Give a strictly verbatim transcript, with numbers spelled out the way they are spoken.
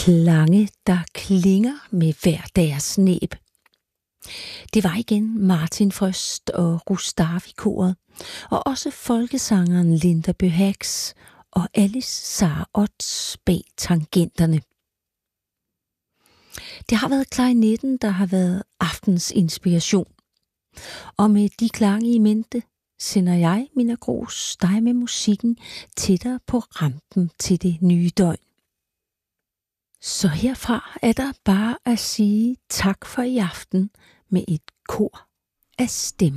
Klange, der klinger med hver deres næb. Det var igen Martin Frøst og Rustavi-koret, og også folkesangeren Linda Bøhax og Alice Sara Ots bag tangenterne. Det har været klarinetten, der har været aftens inspiration. Og med de klange i mente, sender jeg, Minna Grooss, dig med musikken tættere på rampen til det nye døgn. Så herfra er der bare at sige tak for i aften med et kor af stemmer.